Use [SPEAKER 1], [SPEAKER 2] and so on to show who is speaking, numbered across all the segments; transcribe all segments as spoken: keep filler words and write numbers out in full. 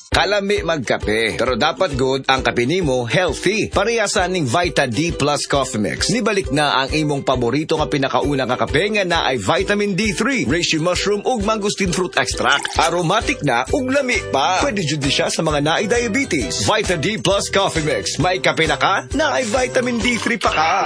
[SPEAKER 1] Kalami magkape. Pero dapat good ang kape nimo healthy. Parehasan ning Vita D Plus Coffee Mix. Nibalik na ang imong paborito nga pinakauna nga kape nga na ay vitamin D three, reishi mushroom ug mangosteen fruit extract. Aromatic na ug lami pa. Pwede jud siya sa mga naay diabetes. Vita D Plus Coffee Mix. May kape na ka, na ay vitamin D three pa ka.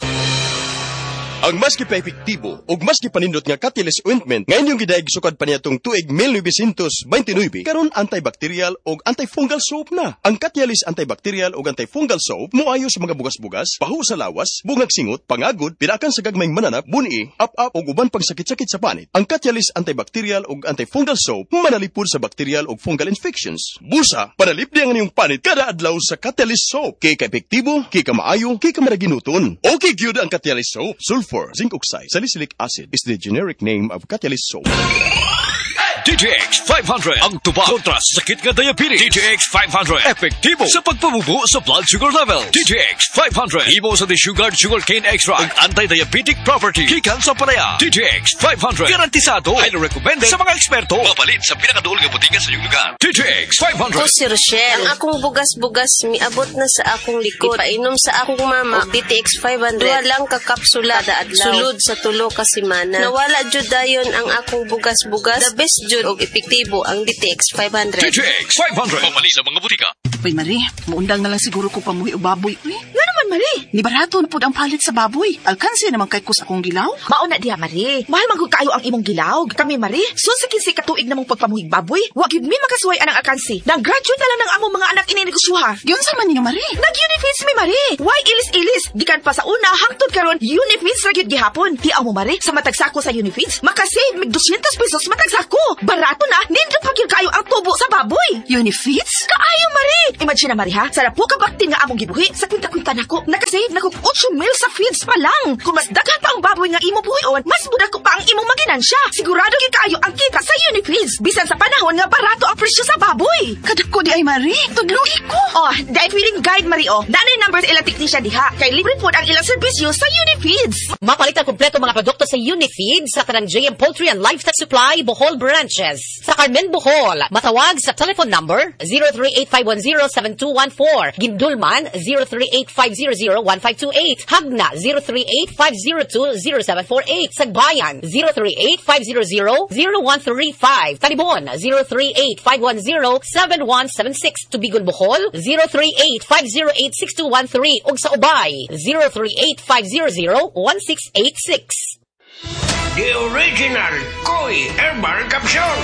[SPEAKER 2] Ang mas kipa-epektibo ug mas kipanindot nga Catalyst Ointment ngayon yung gidaig sukad pa niyatong tuig nineteen twenty-nine karon antibacterial ug antifungal soap na. Ang Catalyst antibacterial ug antifungal soap moayo sa mga bugas-bugas, pahu sa lawas, bungag singot, pangagod, pirakan sa gagmayng mananap, buni, up-up ug uban pang sakit-sakit sa panit. Ang Catalyst antibacterial ug antifungal soap manalipod sa bacterial ug fungal infections. Busa, panalip di ang inyong panit kada adlaw sa Catalyst soap. Kay ka-epektibo, kay ka maayo, kay ka maraginuton. Okay gyud ang Catalyst soap. Sulfur, zinc oxide, salicylic acid is the generic name of Catalyst soap.
[SPEAKER 3] D T X five hundred ang tuba kontra sa sakit nga diabetes. D T X five hundred epektibo sa pagpabubo sa blood sugar level. D T X five hundred ibo sa desugared sugarcane extract ug anti-diabetic property gikan sa palaya. D T X five hundred garantisado, highly recommended sa mga eksperto. Mapalit sa pinakaduol nga butika sa iyong lugar. D T X five hundred.
[SPEAKER 4] O si Rochelle, ang akong bugas-bugas miabot na sa akong likod. Painom sa akong mama og D T X five hundred. Duha lang ka kapsula kada adlaw. Sulod sa tulo ka semana. Nawala jud dayon ang akong bugas-bugas. The best jud og epektibo ang D T X five hundred.
[SPEAKER 3] D T X five hundred. Pamali sa mga butika.
[SPEAKER 5] Uy, Marie, muundang na lang siguro ko pamuhi o baboy. Uy, nga naman, Marie. Ni barato na po ang palit sa baboy. Alkansi naman kay kus akong gilaw.
[SPEAKER 6] Mauna diha, Marie. Mahal magod kayo ang imong gilaw. Kami, Marie, so sa kinsi katuig namong pagpamuhig baboy, wag yun mi makasuway anang alkansi. Nag-graduate na lang ng among mga anak ininegosyoha.
[SPEAKER 5] Yun sa man ninyo, Marie.
[SPEAKER 6] Nag-unifeeds mi, Marie. Why ilis-ilis? Gikan pa sa una, hangtod karon unifeeds ra gyud gihapon. Tiaw mo, Marie, sa matagsako sa unifeeds, makasave mig two hundred pesos matagsako. Barato na, nindot pa gyud kayo ang tubo sa baboy.
[SPEAKER 5] Unifeeds?
[SPEAKER 6] Kaayo, Marie. Imagine na, Marie, ha? Sa po ka baktin nga among gibuhi, sa kwinta-kwinta nako, nakasave na kog eight mil sa feeds pa lang. Kung mas daghan pa ang baboy nga imo buhion, mas budak ko pa ang imong maginansya. Sigurado gyud kayo ang kita sa unifeeds. Bisan sa panahon nga barato ang presyo sa baboy.
[SPEAKER 5] Kadako di ay, Marie. Tudluhi ko.
[SPEAKER 6] Oh, dahil feeling guide, Marie, oh. Nanay number ilang technician diha. Kay libre po ang ilang serbisyo sa unifeeds.
[SPEAKER 7] Mapalit ang kompleto mga produkto sa Unifeeds sa tanang J M Poultry and Livestock Supply, Bohol branches. Sa Carmen, Bohol, matawag sa telephone number zero three eight five one zero seven two one four. Gindulman, zero three eight five zero zero one five two eight. Hagna, zero three eight five zero two zero seven four eight. Sagbayan, zero three eight five zero zero zero one three five. Talibon, zero three eight five one zero seven one seven six. Tubigon, Bohol, zero three eight five zero eight six two one three. Ug sa Ubay, zero three eight five zero zero one six eight six.
[SPEAKER 8] The original Koi Herbal Capsule.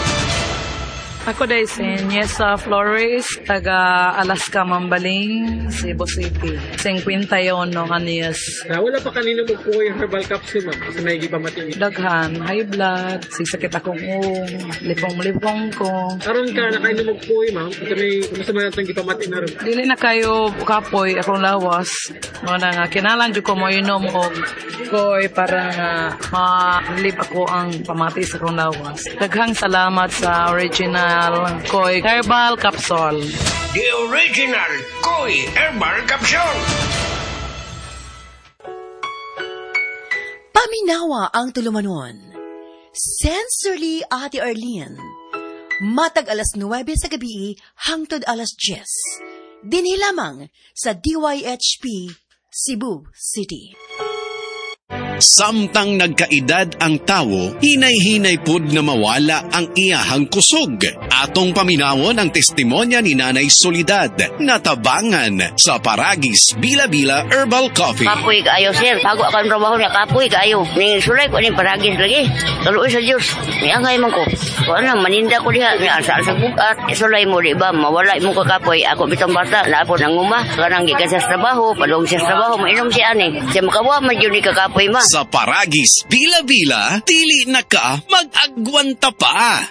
[SPEAKER 9] Ako day sin Yesa Flores, taga Alaska, Mambaling, Cebu City. fifty-one kaniyas.
[SPEAKER 10] Na wala pa kanino mo po yung herbal capsule, ma'am. Kasi may gipamatindi.
[SPEAKER 9] Daghan, high blood, sisakit akong ung, lipong-lipong ko.
[SPEAKER 10] Karon ka na kayo mo po ma'am. Kasi may masama natin gipamati na rin.
[SPEAKER 9] Dili na kayo kapoy akong lawas. Muna nga, kinalan dyo ko mo inom o koy para nga ma-live ako ang pamati sa akong lawas. Daghang salamat sa original Koi Herbal Capsule.
[SPEAKER 8] The original Koi Herbal Capsule.
[SPEAKER 11] Paminawa ang tulumanon. Sensorily, Ate Arlene. Matag alas nuwebe sa gabi hangtod alas diyes. Dinhi lamang sa D Y H P Cebu City.
[SPEAKER 12] Samtang nagkaedad ang tawo, hinay-hinay pud na mawala ang iyahang kusog. Atong paminawon ang testimonya ni Nanay Solidad, natabangan sa Paragis Bila-Bila Herbal Coffee.
[SPEAKER 13] Kapoy kaayo, sir. Bago akong trabaho niya, kapoy kaayo. Ning sulay ko ning Paragis lagi. Tuloy sa Diyos. Niangay man ko. Kung ano, maninda ko diha. Asa sa bukat. Sulay mo, di ba? Mawala mo ka kapoy. Ako bitong bata. Lapo ng uma. Karang gikan sa trabaho. Padong sa trabaho. Mainom si ani. Siya makawa, magyuni ka kapoy ma.
[SPEAKER 12] Sa Paragis Bila-Bila, dili na ka mag-agwanta pa.